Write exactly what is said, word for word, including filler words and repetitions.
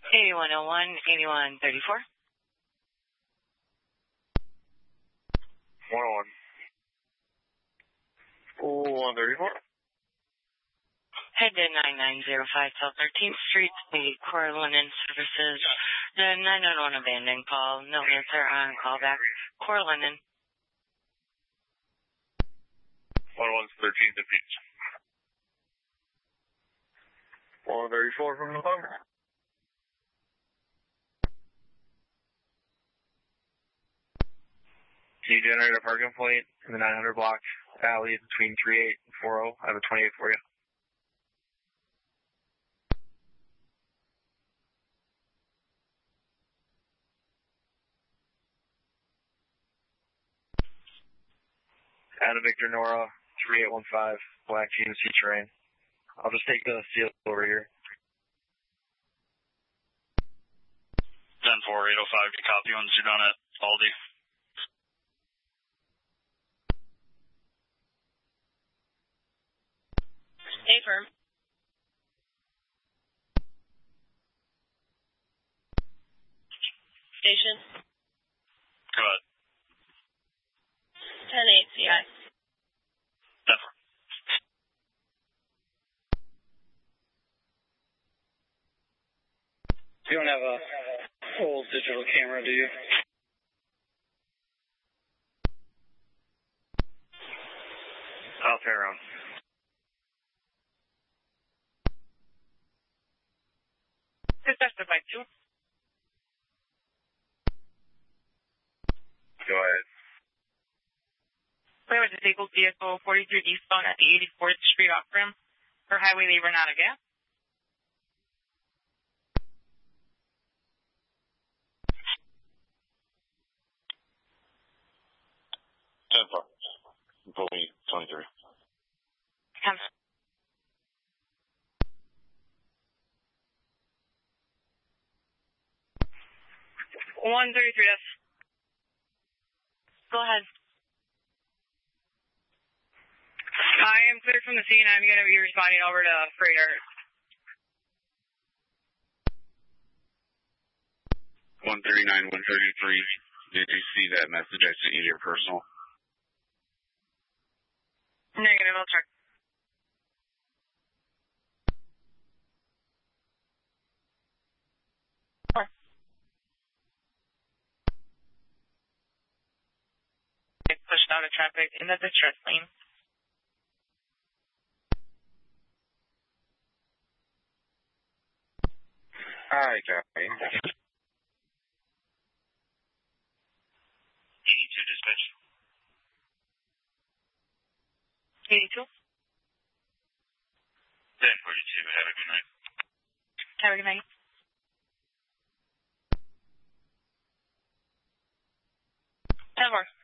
eighty-one oh one, eighty-one thirty-four. one oh one. one thirty-four. Head to nine nine zero five South thirteenth Street, the Core Linen Services. The nine one one abandoned call. No answer on callback. Core Linen. one one's thirteenth and Peach. one thirty-four from the phone. Can you generate a parking plate in the nine hundred block alley between three eight and four oh? I have a twenty-eight for you. Adam Victor Nora, three eight one five, Black G M C Terrain. I'll just take the seal over here. ten four, eight oh five, copy on Zidane at Aldi. Stay firm. Station. Go ahead. ten eight C I. Denver. You don't have a full digital camera, do you? I'll turn around. Suspect by two. Go ahead. We have a disabled vehicle forty-three eastbound at the eighty-fourth Street off rim for highway labor, not a gas. ten four. Bully twenty-three. ten. one thirty-three, yes. Go ahead. I am cleared from the scene. I'm going to be responding over to Freighter. one thirty-nine, one thirty-three. Did you see that message I sent you to your personal? Negative, I'll check. Pushed out of traffic in the distress lane. Alright, copy. eighty-two dispatch. eighty-two. ten forty-two. Have a good night. Have a good night. ten four.